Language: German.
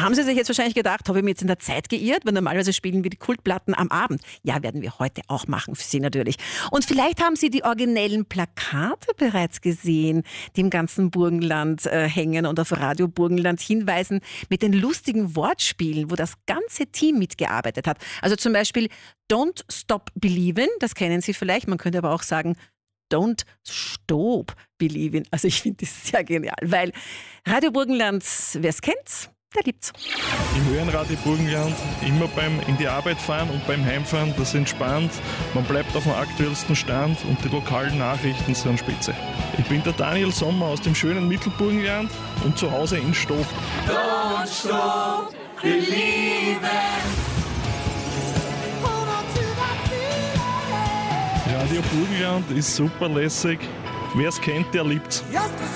haben Sie sich jetzt wahrscheinlich gedacht, habe ich mich jetzt in der Zeit geirrt, weil normalerweise spielen wir die Kultplatten am Abend. Ja, werden wir heute auch machen, für Sie natürlich. Und vielleicht haben Sie die originellen Plakate bereits gesehen, die im ganzen Burgenland hängen und auf Radio Burgenland hinweisen mit den lustigen Wortspielen, wo das ganze Team mitgearbeitet hat. Also zum Beispiel Don't Stop Believin', das kennen Sie vielleicht, man könnte aber auch sagen Don't Stop Believin'. Also ich finde das sehr genial, weil Radio Burgenland, wer es kennt, der liebt's. Ich höre Radio Burgenland immer beim in die Arbeit fahren und beim Heimfahren. Das ist entspannt, man bleibt auf dem aktuellsten Stand und die lokalen Nachrichten sind spitze. Ich bin der Daniel Sommer aus dem schönen Mittelburgenland und zu Hause in Stob. Don't stop believing. Radio Burgenland ist super lässig. Wer es kennt, der liebt's. Just